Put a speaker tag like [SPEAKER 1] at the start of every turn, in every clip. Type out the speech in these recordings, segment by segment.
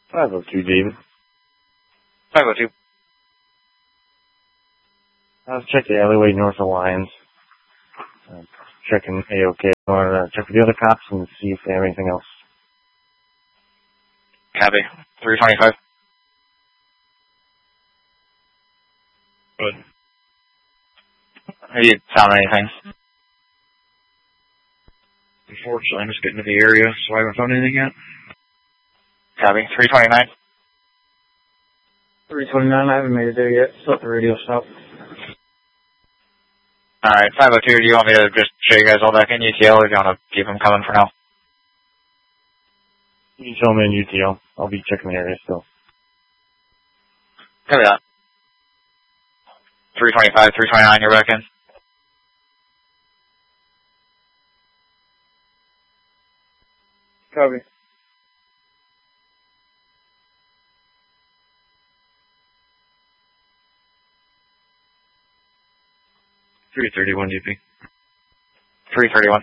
[SPEAKER 1] 502, David.
[SPEAKER 2] 502.
[SPEAKER 1] Let's check the alleyway north of Lyons. Checking A-OK. I want to check with the other cops and see if they have anything else.
[SPEAKER 2] Copy. 325.
[SPEAKER 3] Good.
[SPEAKER 2] Have you found anything?
[SPEAKER 3] Unfortunately, I'm just getting to the area, so I haven't found anything yet.
[SPEAKER 2] Copy. 329.
[SPEAKER 1] 329, I haven't made it there yet. Still at the radio shop.
[SPEAKER 2] Alright, 502, do you want me to just show you guys all back in UTL, or do you want to keep them coming for now?
[SPEAKER 1] You can show me in UTL. I'll be checking the area still.
[SPEAKER 2] Copy that. 325, 329, you're back in.
[SPEAKER 1] Copy.
[SPEAKER 3] $331 DP.
[SPEAKER 2] 331.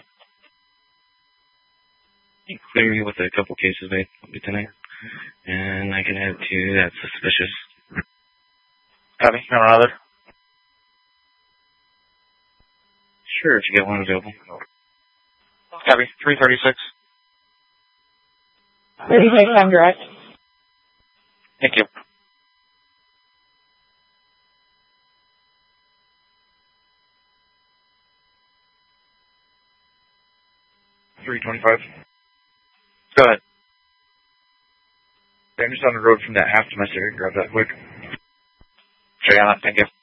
[SPEAKER 3] Clear me with a couple cases made tonight. And I can add to that suspicious.
[SPEAKER 2] Copy. You want another?
[SPEAKER 3] Sure, if you get one available.
[SPEAKER 2] Copy. 336.
[SPEAKER 4] 36, I'm direct.
[SPEAKER 2] Thank you.
[SPEAKER 3] $325.
[SPEAKER 2] Go ahead.
[SPEAKER 3] I'm just on the road from that half domestic. Grab that quick.
[SPEAKER 2] Sure, yeah, thank you.